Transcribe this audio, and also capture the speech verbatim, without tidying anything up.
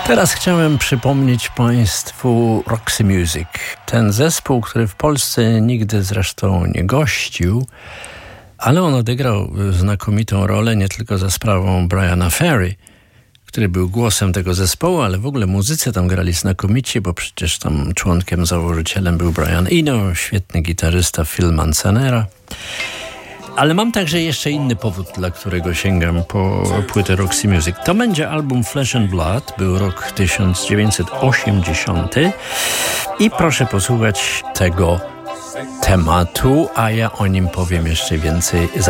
Teraz chciałem przypomnieć Państwu Roxy Music. Ten zespół, który w Polsce nigdy zresztą nie gościł, ale on odegrał znakomitą rolę nie tylko za sprawą Briana Ferry, który był głosem tego zespołu, ale w ogóle muzycy tam grali znakomicie, bo przecież tam członkiem, założycielem był Brian Eno, świetny gitarzysta Phil Manzanera. Ale mam także jeszcze inny powód, dla którego sięgam po płytę Roxy Music. To będzie album Flesh and Blood, był rok tysiąc dziewięćset osiemdziesiąty i proszę posłuchać tego tematu, a ja o nim powiem jeszcze więcej za